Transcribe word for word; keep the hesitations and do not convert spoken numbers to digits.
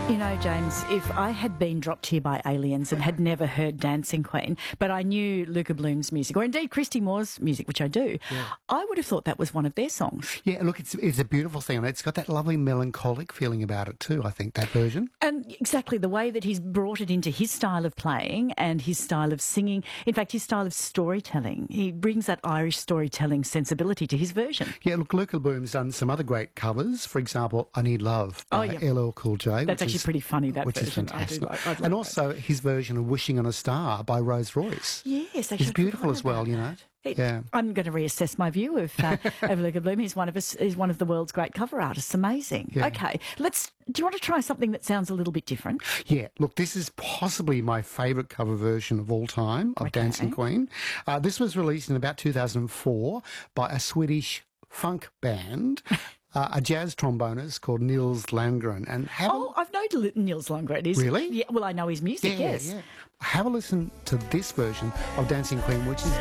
You know, James, if I had been dropped here by aliens and had never heard Dancing Queen, but I knew Luca Bloom's music, or indeed Christy Moore's music, which I do, yeah. I would have thought that was one of their songs. Yeah, look, it's it's a beautiful thing, and it's got that lovely melancholic feeling about it too, I think, that version. And exactly the way that he's brought it into his style of playing and his style of singing, in fact, his style of storytelling. He brings that Irish storytelling sensibility to his version. Yeah, look, Luca Bloom's done some other great covers. For example, I Need Love by oh, yeah. L L Cool J. That's actually is, pretty funny, that which version. Is fantastic. I do like, and also that. His version of Wishing on a Star by Rose Royce. Yes, it's beautiful as well, you know. It, yeah. I'm going to reassess my view of, uh, of Luca Bloom. He's one of us. He's one of the world's great cover artists. Amazing. Yeah. Okay, let's. Do you want to try something that sounds a little bit different? Yeah. Look, this is possibly my favourite cover version of all time of okay. Dancing Queen. Uh, this was released in about two thousand four by a Swedish funk band. Uh, a jazz trombonist called Nils Landgren. And have oh, a... I've known Nils Landgren. Is, really? Yeah, well, I know his music, yeah, yes. Yeah. Have a listen to this version of Dancing Queen, which is